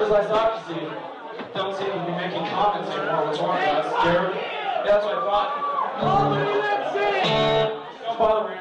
Because I thought, you see, don't seem to be making comments anymore. What's wrong, guys? Scared? Yeah, that's what I thought. Don't bother me.